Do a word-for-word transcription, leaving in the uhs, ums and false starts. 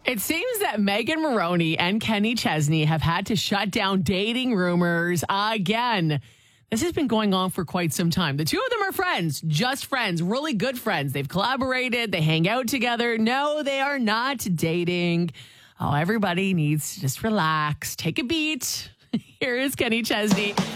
It seems that Megan Maroney and Kenny Chesney have had to shut down dating rumors again. This has been going on for quite some time. The two of them are friends, just friends, really good friends. They've collaborated, they hang out together. No, they are not dating. Oh, everybody needs to just relax, take a beat. Here is Kenny Chesney.